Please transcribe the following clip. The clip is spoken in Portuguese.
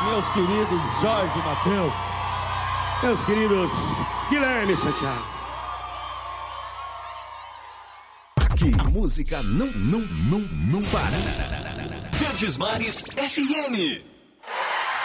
meus queridos Jorge Mateus, meus queridos Guilherme Santiago. Que música não para. Verdes Mares FM.